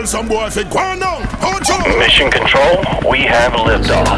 tell some boy if it go on now. Hold on. Mission Control, we have liftoff.